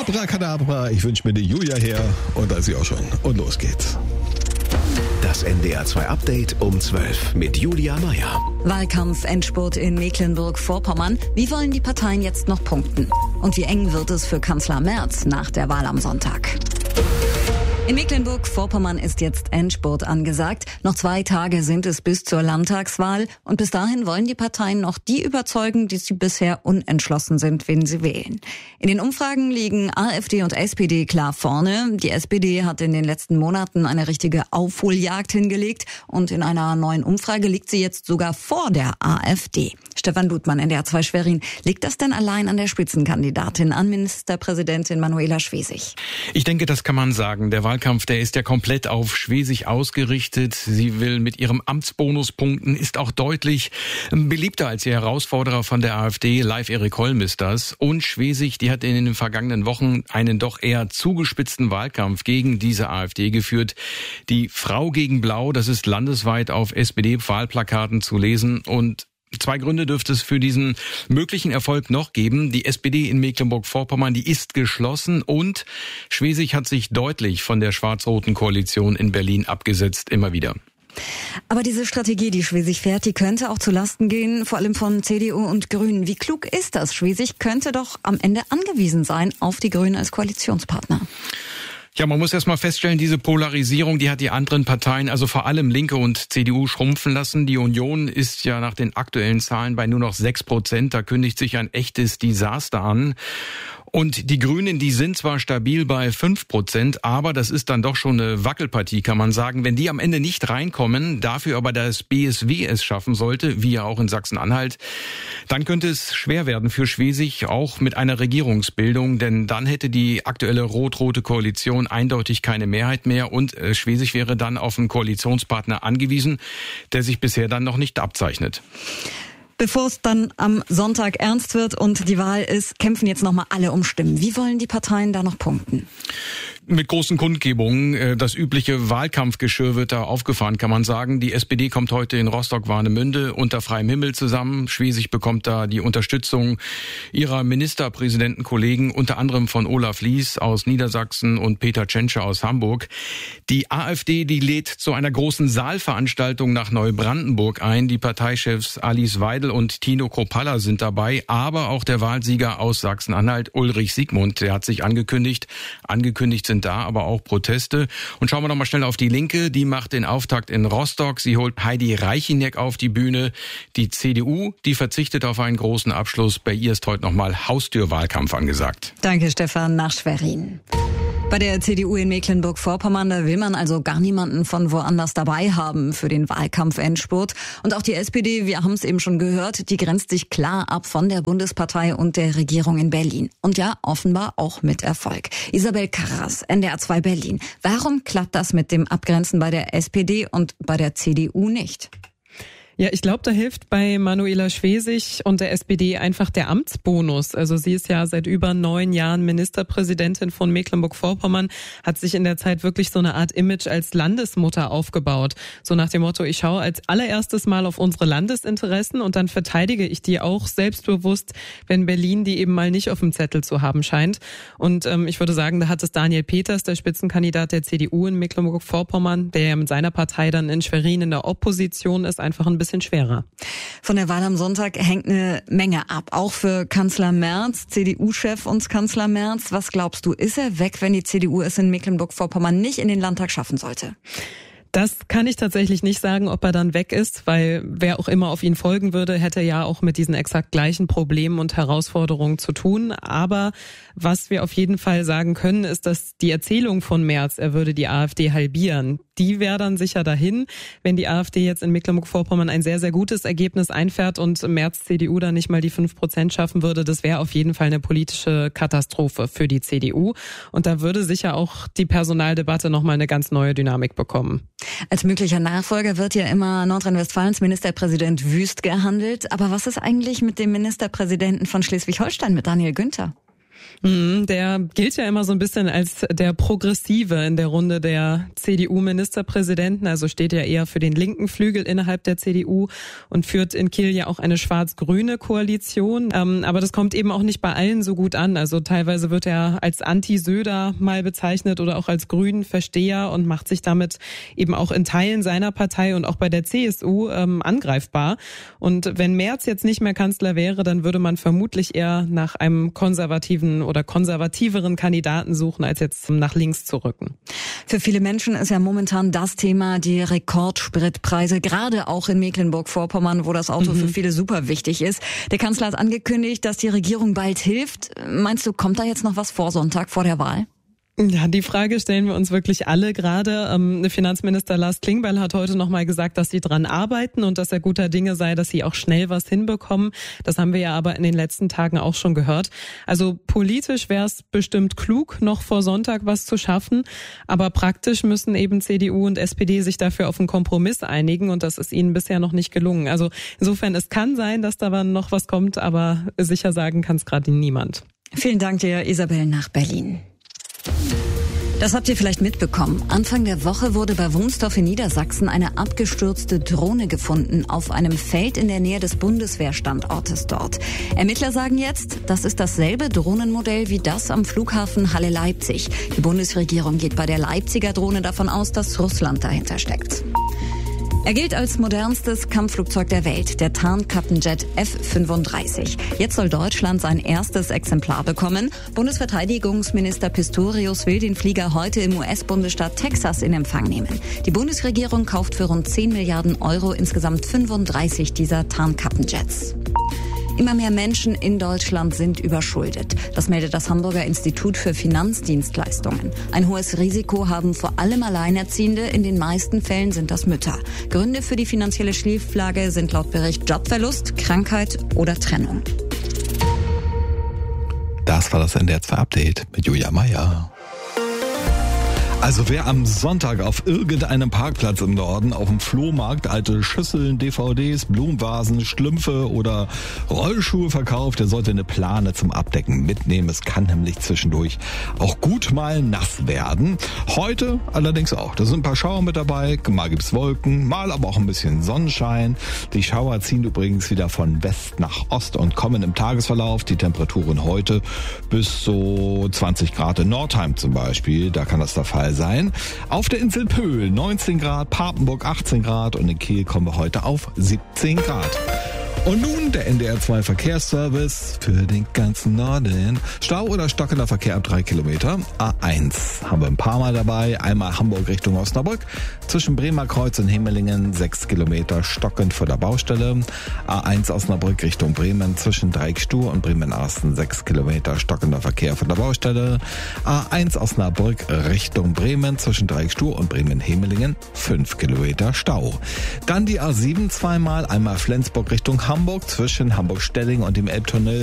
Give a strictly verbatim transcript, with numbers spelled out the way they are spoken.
Abracadabra, ich wünsche mir die Julia her und da ist sie auch schon. Und los geht's. Das N D R zwei Update um zwölf mit Julia Meyer. Wahlkampf-Endspurt in Mecklenburg-Vorpommern. Wie wollen die Parteien jetzt noch punkten? Und wie eng wird es für Kanzler Merz nach der Wahl am Sonntag? In Mecklenburg-Vorpommern ist jetzt Endspurt angesagt. Noch zwei Tage sind es bis zur Landtagswahl. Und bis dahin wollen die Parteien noch die überzeugen, die sie bisher unentschlossen sind, wen sie wählen. In den Umfragen liegen AfD und S P D klar vorne. Die S P D hat in den letzten Monaten eine richtige Aufholjagd hingelegt. Und in einer neuen Umfrage liegt sie jetzt sogar vor der AfD. Stefan Ludmann, N D R zwei Schwerin. Liegt das denn allein an der Spitzenkandidatin, an Ministerpräsidentin Manuela Schwesig? Ich denke, das kann man sagen. Der Wahlkampf, der ist ja komplett auf Schwesig ausgerichtet. Sie will mit ihrem Amtsbonus punkten, ist auch deutlich beliebter als ihr Herausforderer von der AfD. Live Erik Holm ist das. Und Schwesig, die hat in den vergangenen Wochen einen doch eher zugespitzten Wahlkampf gegen diese AfD geführt. Die Frau gegen Blau, das ist landesweit auf S P D-Wahlplakaten zu lesen. Und zwei Gründe dürfte es für diesen möglichen Erfolg noch geben. Die S P D in Mecklenburg-Vorpommern, die ist geschlossen und Schwesig hat sich deutlich von der schwarz-roten Koalition in Berlin abgesetzt, immer wieder. Aber diese Strategie, die Schwesig fährt, die könnte auch zu Lasten gehen, vor allem von C D U und Grünen. Wie klug ist das? Schwesig könnte doch am Ende angewiesen sein auf die Grünen als Koalitionspartner. Ja, man muss erst mal feststellen, diese Polarisierung, die hat die anderen Parteien, also vor allem Linke und C D U, schrumpfen lassen. Die Union ist ja nach den aktuellen Zahlen bei nur noch sechs Prozent. Da kündigt sich ein echtes Desaster an. Und die Grünen, die sind zwar stabil bei fünf Prozent, aber das ist dann doch schon eine Wackelpartie, kann man sagen. Wenn die am Ende nicht reinkommen, dafür aber das B S W es schaffen sollte, wie ja auch in Sachsen-Anhalt, dann könnte es schwer werden für Schwesig, auch mit einer Regierungsbildung, denn dann hätte die aktuelle rot-rote Koalition eindeutig keine Mehrheit mehr und Schwesig wäre dann auf einen Koalitionspartner angewiesen, der sich bisher dann noch nicht abzeichnet. Bevor es dann am Sonntag ernst wird und die Wahl ist, kämpfen jetzt nochmal alle um Stimmen. Wie wollen die Parteien da noch punkten? Mit großen Kundgebungen. Das übliche Wahlkampfgeschirr wird da aufgefahren, kann man sagen. Die S P D kommt heute in Rostock-Warnemünde unter freiem Himmel zusammen. Schwesig bekommt da die Unterstützung ihrer Ministerpräsidentenkollegen, unter anderem von Olaf Lies aus Niedersachsen und Peter Tschentscher aus Hamburg. Die AfD, die lädt zu einer großen Saalveranstaltung nach Neubrandenburg ein. Die Parteichefs Alice Weidel und Tino Kropalla sind dabei, aber auch der Wahlsieger aus Sachsen-Anhalt, Ulrich Siegmund, der hat sich angekündigt. Angekündigt sind da aber auch Proteste. Und schauen wir noch mal schnell auf die Linke. Die macht den Auftakt in Rostock. Sie holt Heidi Reicheniek auf die Bühne. Die C D U, die verzichtet auf einen großen Abschluss. Bei ihr ist heute noch mal Haustürwahlkampf angesagt. Danke, Stefan, nach Schwerin. Bei der C D U in Mecklenburg-Vorpommern, da will man also gar niemanden von woanders dabei haben für den Wahlkampf-Endspurt. Und auch die S P D, wir haben es eben schon gehört, die grenzt sich klar ab von der Bundespartei und der Regierung in Berlin. Und ja, offenbar auch mit Erfolg. Isabel Karras, N D R zwei Berlin. Warum klappt das mit dem Abgrenzen bei der S P D und bei der C D U nicht? Ja, ich glaube, da hilft bei Manuela Schwesig und der S P D einfach der Amtsbonus. Also sie ist ja seit über neun Jahren Ministerpräsidentin von Mecklenburg-Vorpommern, hat sich in der Zeit wirklich so eine Art Image als Landesmutter aufgebaut. So nach dem Motto, ich schaue als allererstes mal auf unsere Landesinteressen und dann verteidige ich die auch selbstbewusst, wenn Berlin die eben mal nicht auf dem Zettel zu haben scheint. Und ähm, ich würde sagen, da hat es Daniel Peters, der Spitzenkandidat der C D U in Mecklenburg-Vorpommern, der ja mit seiner Partei dann in Schwerin in der Opposition ist, einfach ein bisschen schwerer. Von der Wahl am Sonntag hängt eine Menge ab, auch für Kanzler Merz, C D U-Chef und Kanzler Merz. Was glaubst du, ist er weg, wenn die C D U es in Mecklenburg-Vorpommern nicht in den Landtag schaffen sollte? Das kann ich tatsächlich nicht sagen, ob er dann weg ist, weil wer auch immer auf ihn folgen würde, hätte ja auch mit diesen exakt gleichen Problemen und Herausforderungen zu tun. Aber was wir auf jeden Fall sagen können, ist, dass die Erzählung von Merz, er würde die AfD halbieren, die wäre dann sicher dahin, wenn die AfD jetzt in Mecklenburg-Vorpommern ein sehr, sehr gutes Ergebnis einfährt und Merz C D U dann nicht mal die fünf Prozent schaffen würde. Das wäre auf jeden Fall eine politische Katastrophe für die C D U. Und da würde sicher auch die Personaldebatte nochmal eine ganz neue Dynamik bekommen. Als möglicher Nachfolger wird ja immer Nordrhein-Westfalens Ministerpräsident Wüst gehandelt. Aber was ist eigentlich mit dem Ministerpräsidenten von Schleswig-Holstein, mit Daniel Günther? Der gilt ja immer so ein bisschen als der Progressive in der Runde der C D U-Ministerpräsidenten, also steht ja eher für den linken Flügel innerhalb der C D U und führt in Kiel ja auch eine schwarz-grüne Koalition. Aber das kommt eben auch nicht bei allen so gut an. Also teilweise wird er als Anti-Söder mal bezeichnet oder auch als Grünen-Versteher und macht sich damit eben auch in Teilen seiner Partei und auch bei der C S U ähm, angreifbar. Und wenn Merz jetzt nicht mehr Kanzler wäre, dann würde man vermutlich eher nach einem konservativen oder konservativeren Kandidaten suchen, als jetzt nach links zu rücken. Für viele Menschen ist ja momentan das Thema die Rekordspritpreise, gerade auch in Mecklenburg-Vorpommern, wo das Auto mhm. für viele super wichtig ist. Der Kanzler hat angekündigt, dass die Regierung bald hilft. Meinst du, kommt da jetzt noch was vor Sonntag, vor der Wahl? Ja, die Frage stellen wir uns wirklich alle gerade. Ähm, Finanzminister Lars Klingbeil hat heute nochmal gesagt, dass sie dran arbeiten und dass er guter Dinge sei, dass sie auch schnell was hinbekommen. Das haben wir ja aber in den letzten Tagen auch schon gehört. Also politisch wäre es bestimmt klug, noch vor Sonntag was zu schaffen. Aber praktisch müssen eben C D U und S P D sich dafür auf einen Kompromiss einigen und das ist ihnen bisher noch nicht gelungen. Also insofern, es kann sein, dass da noch was kommt, aber sicher sagen kann es gerade niemand. Vielen Dank dir, Isabel, nach Berlin. Das habt ihr vielleicht mitbekommen. Anfang der Woche wurde bei Wunstorf in Niedersachsen eine abgestürzte Drohne gefunden auf einem Feld in der Nähe des Bundeswehrstandortes dort. Ermittler sagen jetzt, das ist dasselbe Drohnenmodell wie das am Flughafen Halle-Leipzig. Die Bundesregierung geht bei der Leipziger Drohne davon aus, dass Russland dahinter steckt. Er gilt als modernstes Kampfflugzeug der Welt, der Tarnkappenjet F fünfunddreißig. Jetzt soll Deutschland sein erstes Exemplar bekommen. Bundesverteidigungsminister Pistorius will den Flieger heute im U S-Bundesstaat Texas in Empfang nehmen. Die Bundesregierung kauft für rund zehn Milliarden Euro insgesamt fünfunddreißig dieser Tarnkappenjets. Immer mehr Menschen in Deutschland sind überschuldet. Das meldet das Hamburger Institut für Finanzdienstleistungen. Ein hohes Risiko haben vor allem Alleinerziehende. In den meisten Fällen sind das Mütter. Gründe für die finanzielle Schieflage sind laut Bericht Jobverlust, Krankheit oder Trennung. Das war das N D R zwei Update mit Julia Meyer. Also wer am Sonntag auf irgendeinem Parkplatz im Norden auf dem Flohmarkt alte Schüsseln, D V Ds, Blumenvasen, Schlümpfe oder Rollschuhe verkauft, der sollte eine Plane zum Abdecken mitnehmen. Es kann nämlich zwischendurch auch gut mal nass werden. Heute allerdings auch. Da sind ein paar Schauer mit dabei, mal gibt's Wolken, mal aber auch ein bisschen Sonnenschein. Die Schauer ziehen übrigens wieder von West nach Ost und kommen im Tagesverlauf. Die Temperaturen heute bis so zwanzig Grad in Nordheim zum Beispiel. Da kann das der Fall sein. Auf der Insel Pöhl neunzehn Grad, Papenburg achtzehn Grad und in Kiel kommen wir heute auf siebzehn Grad. Und nun der N D R zwei Verkehrsservice für den ganzen Norden. Stau oder stockender Verkehr ab drei Kilometer. A eins haben wir ein paar Mal dabei. Einmal Hamburg Richtung Osnabrück. Zwischen Bremer Kreuz und Hemmelingen sechs Kilometer stockend vor der Baustelle. A eins Osnabrück Richtung Bremen zwischen Dreieckstuhl und Bremen-Arsten sechs Kilometer stockender Verkehr von der Baustelle. A eins Osnabrück Richtung Bremen zwischen Dreieckstuhl und Bremen-Hemmelingen fünf Kilometer Stau. Dann die A sieben zweimal. Einmal Flensburg Richtung Hamburg zwischen Hamburg-Stelling und dem Elbtunnel